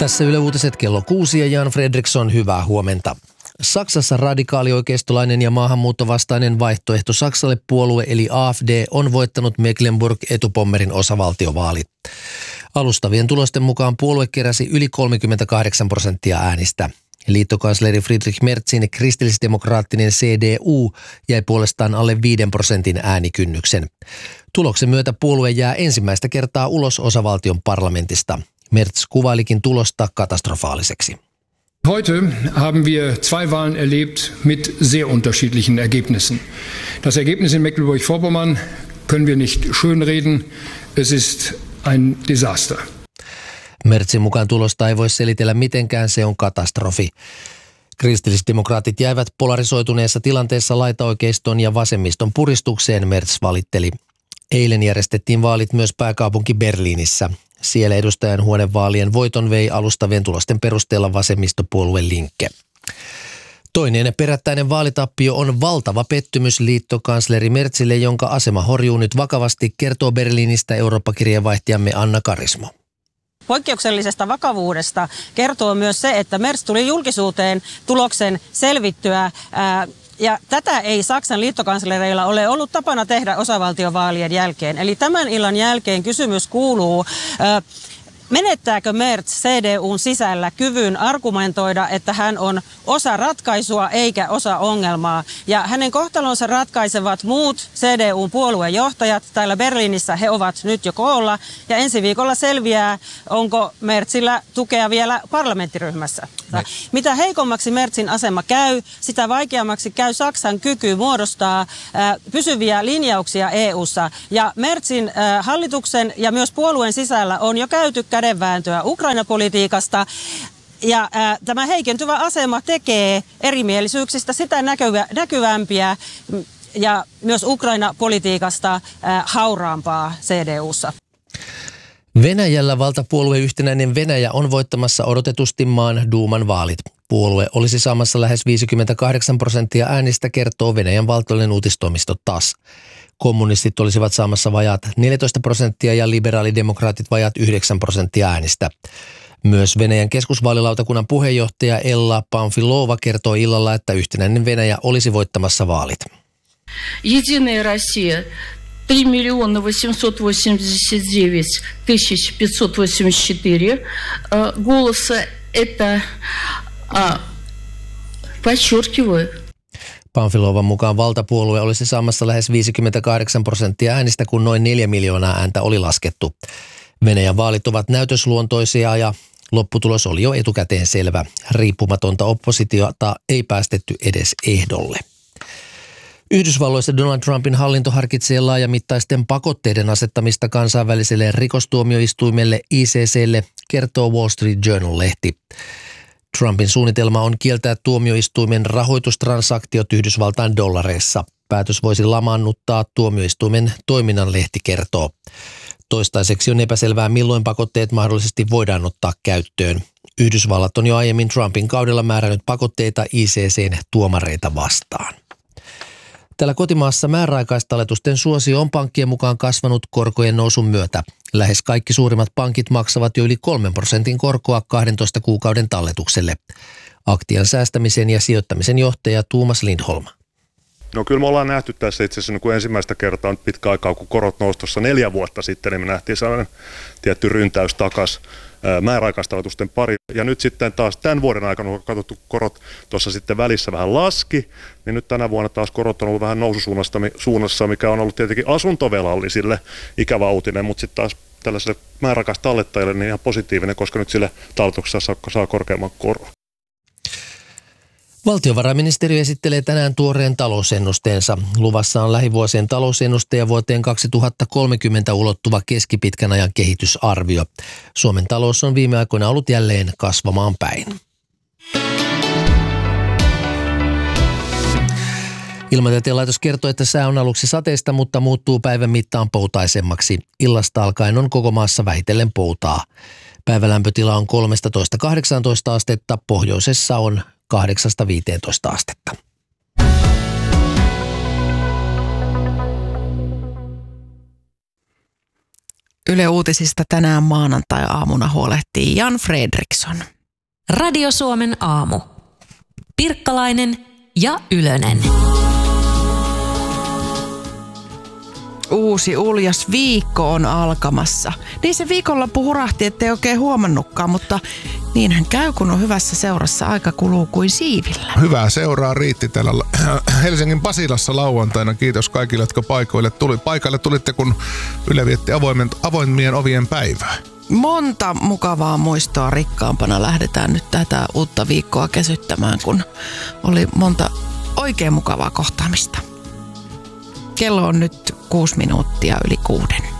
Tässä Yle Uutiset kello 6 ja Jan Fredriksson, hyvää huomenta. Saksassa radikaalioikeistolainen ja maahanmuuttovastainen vaihtoehto Saksalle puolue eli AfD on voittanut Mecklenburg-Etupommerin osavaltiovaalit. Alustavien tulosten mukaan puolue keräsi yli 38% äänistä. Liittokansleri Friedrich Merzin kristillisdemokraattinen CDU jäi puolestaan alle 5% äänikynnyksen. Tuloksen myötä puolue jää ensimmäistä kertaa ulos osavaltion parlamentista. Merz kuvailikin tulosta katastrofaaliseksi. Heute haben wir zwei Wahlen erlebt mit sehr unterschiedlichen Ergebnissen. Das Ergebnis in Mecklenburg-Vorpommern können wir nicht schönreden. Es ist ein Desaster. Merzin mukaan tulosta ei voi selitellä mitenkään, se on katastrofi. Kristillisdemokraatit jäivät polarisoituneessa tilanteessa laitaoikeiston ja vasemmiston puristukseen, Merz valitteli. Eilen järjestettiin vaalit myös pääkaupunki Berliinissä. Siellä edustajanhuonevaalien voiton vei alustavien tulosten perusteella vasemmistopuolue Linke. Toinen perättäinen vaalitappio on valtava pettymys liittokansleri Merzille, jonka asema horjuu nyt vakavasti, kertoo Berliinistä Eurooppa-kirjeenvaihtajamme Anna Karismo. Poikkeuksellisesta vakavuudesta kertoo myös se, että Merz tuli julkisuuteen tuloksen selvittyä. Ja tätä ei Saksan liittokanslereilla ole ollut tapana tehdä osavaltiovaalien jälkeen. Eli tämän illan jälkeen kysymys kuuluu, menettääkö Merz CDUn sisällä kyvyn argumentoida, että hän on osa ratkaisua eikä osa ongelmaa. Ja hänen kohtalonsa ratkaisevat muut CDUn puoluejohtajat. Täällä Berliinissä he ovat nyt jo koolla. Ja ensi viikolla selviää, onko Merzillä tukea vielä parlamenttiryhmässä. Mitä heikommaksi Merzin asema käy, sitä vaikeammaksi käy Saksan kyky muodostaa pysyviä linjauksia EU:ssa. Ja Merzin hallituksen ja myös puolueen sisällä on jo käyty kädenvääntöä Ukraina-politiikasta. Ja tämä heikentyvä asema tekee erimielisyyksistä sitä näkyvämpiä ja myös Ukraina-politiikasta hauraampaa CDU:ssa. Venäjällä valtapuolue Yhtenäinen Venäjä on voittamassa odotetusti maan duuman vaalit. Puolue olisi saamassa lähes 58% äänistä, kertoo Venäjän valtiollinen uutistoimisto TASS. Kommunistit olisivat saamassa vajaat 14% ja liberaalidemokraatit vajaat 9% äänistä. Myös Venäjän keskusvaalilautakunnan puheenjohtaja Ella Pamfilova kertoo illalla, että Yhtenäinen Venäjä olisi voittamassa vaalit. Единая Россия 3 889 584 голоса. Это подчеркиваю. Pamfilovan mukaan valtapuolue olisi saamassa lähes 58% äänistä, kun noin 4 miljoonaa ääntä oli laskettu. Venäjän vaalit ovat näytösluontoisia ja lopputulos oli jo etukäteen selvä. Riippumatonta oppositiota ei päästetty edes ehdolle. Yhdysvalloissa Donald Trumpin hallinto harkitsee laajamittaisten pakotteiden asettamista kansainväliselle rikostuomioistuimelle ICC:lle, kertoo Wall Street Journal-lehti. Trumpin suunnitelma on kieltää tuomioistuimen rahoitustransaktiot Yhdysvaltain dollareissa. Päätös voisi lamaannuttaa tuomioistuimen toiminnan, lehti kertoo. Toistaiseksi on epäselvää, milloin pakotteet mahdollisesti voidaan ottaa käyttöön. Yhdysvallat on jo aiemmin Trumpin kaudella määrännyt pakotteita ICC:n tuomareita vastaan. Täällä kotimaassa määräaikaistalletusten suosio on pankkien mukaan kasvanut korkojen nousun myötä. Lähes kaikki suurimmat pankit maksavat jo yli 3% korkoa 12 kuukauden talletukselle. Aktian säästämisen ja sijoittamisen johtaja Tuomas Lindholm. No kyllä me ollaan nähty tässä itse asiassa niin kuin ensimmäistä kertaa nyt pitkä aikaa, kun korot nousi tuossa 4 vuotta sitten, niin me nähtiin sellainen tietty ryntäys takaisin määräaikaistalletusten pari. Ja nyt sitten taas tämän vuoden aikana, kun on katsottu korot tuossa sitten välissä vähän laski, niin nyt tänä vuonna taas korot on ollut vähän noususuunnassa, mikä on ollut tietenkin asuntovelallisille ikävä uutinen, mutta sitten taas tällaiselle määräaikaistallettajille niin ihan positiivinen, koska nyt sille talletuksessa saa korkeamman koron. Valtiovarainministeriö esittelee tänään tuoreen talousennusteensa. Luvassa on lähivuosien talousennuste ja vuoteen 2030 ulottuva keskipitkän ajan kehitysarvio. Suomen talous on viime aikoina ollut jälleen kasvamaan päin. Ilmatieteen laitos kertoo, että sää on aluksi sateista, mutta muuttuu päivän mittaan poutaisemmaksi. Illasta alkaen on koko maassa vähitellen poutaa. Päivälämpötila on 13–18 astetta, pohjoisessa on 8–15 astetta. Yle Uutisista tänään maanantai-aamuna huolehtii Jan Fredriksson. Radio Suomen aamu. Pirkkalainen ja Ylönen. Uusi uljas viikko on alkamassa. Niin se viikonloppu hurahti, ettei oikein huomannutkaan, mutta niinhän käy, kun on hyvässä seurassa. Aika kuluu kuin siivillä. Hyvää seuraa riitti täällä Helsingin Pasilassa lauantaina. Kiitos kaikille, jotka paikalle tulitte, kun Yle vietti avoimien ovien päivää. Monta mukavaa muistoa rikkaampana lähdetään nyt tätä uutta viikkoa kesyttämään, kun oli monta oikein mukavaa kohtaamista. Kello on nyt 6 minuuttia yli 6.